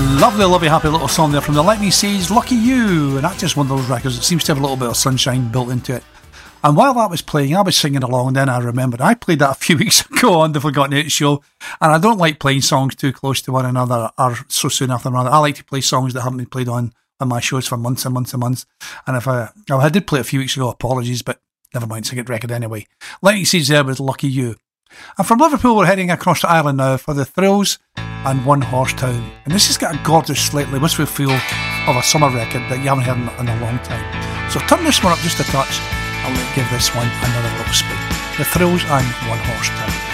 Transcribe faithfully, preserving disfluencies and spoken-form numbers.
Lovely, lovely, happy little song there from the Let Me See's Lucky You, and that's just one of those records that seems to have a little bit of sunshine built into it. And while that was playing, I was singing along, and then I remembered I played that a few weeks ago on the Forgotten Eight show, and I don't like playing songs too close to one another or so soon after another. I like to play songs that haven't been played on, on my shows for months and months and months. And if I, oh, I did play it a few weeks ago, apologies, but never mind, it's a good record anyway. Let Me See's there with Lucky You. And from Liverpool, we're heading across to Ireland now for the Thrills and One Horse Town. And this has got a gorgeous, slightly wistful feel of a summer record that you haven't heard in, in a long time. So turn this one up just a touch, and we'll give this one another little spin. The Thrills and One Horse Town.